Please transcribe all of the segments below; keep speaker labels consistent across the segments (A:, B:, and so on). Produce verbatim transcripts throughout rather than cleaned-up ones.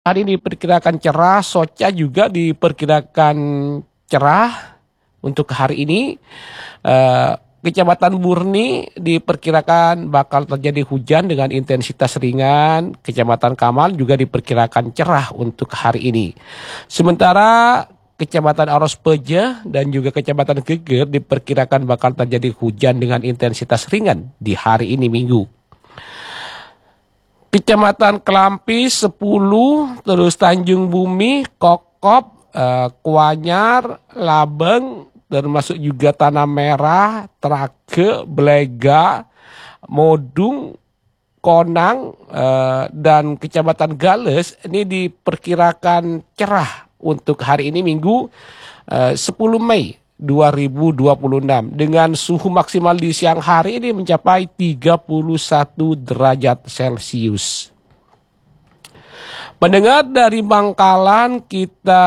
A: Hari ini diperkirakan cerah, Soca juga diperkirakan cerah untuk hari ini. Eh, Kecamatan Burni diperkirakan bakal terjadi hujan dengan intensitas ringan. Kecamatan Kamal juga diperkirakan cerah untuk hari ini. Sementara Kecamatan Aros Peja dan juga Kecamatan Geger diperkirakan bakal terjadi hujan dengan intensitas ringan di hari ini Minggu. Kecamatan Kelampis sepuluh, terus Tanjung Bumi, Kokop, eh, Kuanyar, Labeng, termasuk juga Tanah Merah, Trage, Belega, Modung, Konang, eh, dan Kecamatan Gales ini diperkirakan cerah untuk hari ini Minggu eh, sepuluh Mei dua ribu dua puluh enam dengan suhu maksimal di siang hari ini mencapai tiga puluh satu derajat Celcius. Pendengar dari Bangkalan, kita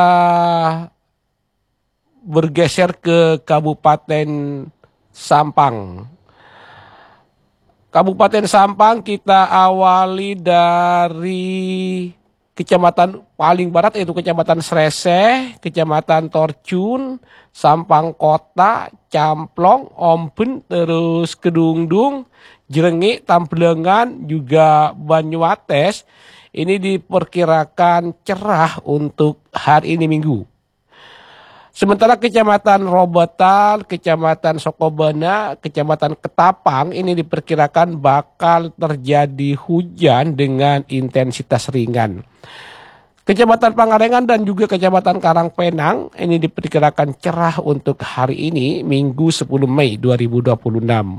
A: bergeser ke Kabupaten Sampang. Kabupaten Sampang kita awali dari kecamatan paling barat yaitu Kecamatan Sreseh, Kecamatan Torcun, Sampang Kota, Camplong, Omben, terus Kedungdung, Jrengik, Tamplengan, juga Banyuates. Ini diperkirakan cerah untuk hari ini Minggu. Sementara Kecamatan Robotan, Kecamatan Sokobena, Kecamatan Ketapang ini diperkirakan bakal terjadi hujan dengan intensitas ringan. Kecamatan Pangalengan dan juga Kecamatan Karangpenang ini diperkirakan cerah untuk hari ini Minggu sepuluh Mei dua ribu dua puluh enam.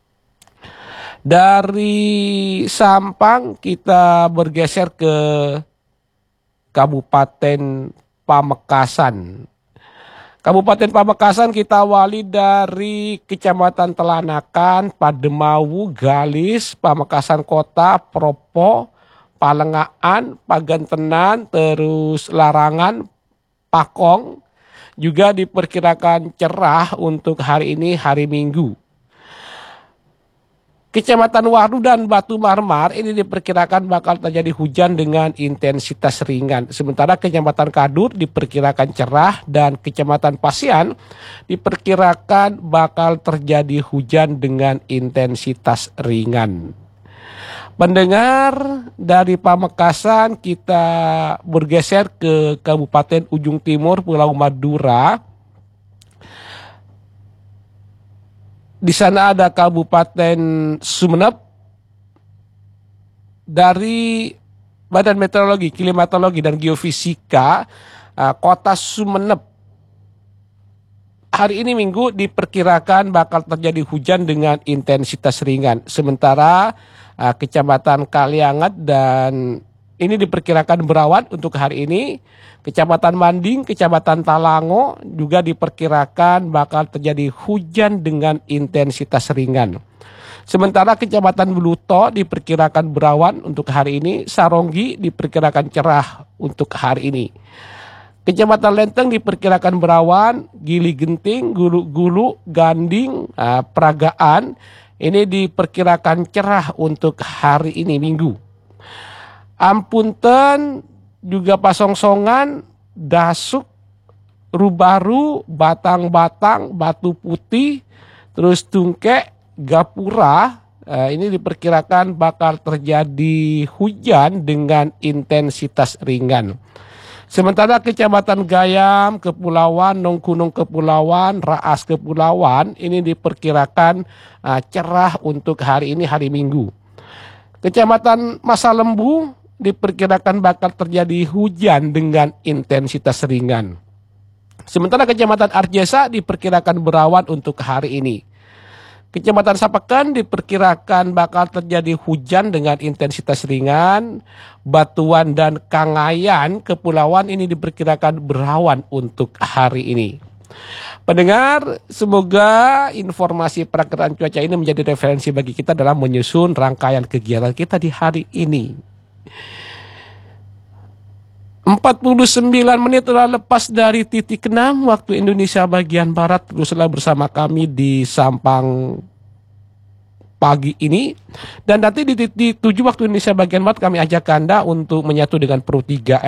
A: Dari Sampang kita bergeser ke Kabupaten Pamekasan. Kabupaten Pamekasan kita awali dari Kecamatan Telanakan, Pademawu, Galis, Pamekasan Kota, Propo, Palengaan, Pagantenan, terus Larangan, Pakong juga diperkirakan cerah untuk hari ini hari Minggu. Kecamatan Wadu dan Batu Marmar ini diperkirakan bakal terjadi hujan dengan intensitas ringan. Sementara Kecamatan Kadur diperkirakan cerah dan Kecamatan Pasian diperkirakan bakal terjadi hujan dengan intensitas ringan. Pendengar dari Pamekasan kita bergeser ke Kabupaten Ujung Timur Pulau Madura. Di sana ada Kabupaten Sumeneb. Dari Badan Meteorologi, Klimatologi, dan Geofisika Kota Sumeneb hari ini Minggu diperkirakan bakal terjadi hujan dengan intensitas ringan. Sementara Kecamatan Kaliangat dan ini diperkirakan berawan untuk hari ini. Kecamatan Manding, Kecamatan Talango juga diperkirakan bakal terjadi hujan dengan intensitas ringan. Sementara Kecamatan Buluto diperkirakan berawan untuk hari ini. Saronggi diperkirakan cerah untuk hari ini. Kecamatan Lenteng diperkirakan berawan. Gili Genting, Gulu-Gulu, Ganding, Peragaan ini diperkirakan cerah untuk hari ini Minggu. Ampunten juga Pasongsongan, Dasuk, Rubaru, Batang-Batang, Batu Putih, terus Tungkek, Gapura, eh, ini diperkirakan bakal terjadi hujan dengan intensitas ringan. Sementara Kecamatan Gayam, Kepulauan, Nongkunung Kepulauan, Raas Kepulauan, ini diperkirakan eh, cerah untuk hari ini hari Minggu. Kecamatan Masalembu diperkirakan bakal terjadi hujan dengan intensitas ringan. Sementara Kecamatan Arjesa diperkirakan berawan untuk hari ini. Kecamatan Sapekan diperkirakan bakal terjadi hujan dengan intensitas ringan. Batuan dan Kangayan Kepulauan ini diperkirakan berawan untuk hari ini. Pendengar, semoga informasi perakiraan cuaca ini menjadi referensi bagi kita dalam menyusun rangkaian kegiatan kita di hari ini. empat puluh sembilan menit telah lepas dari titik enam waktu Indonesia bagian Barat. Teruslah bersama kami di Sampang pagi ini. Dan nanti di, di, di tujuh waktu Indonesia bagian Barat kami ajak Anda untuk menyatu dengan Pro tiga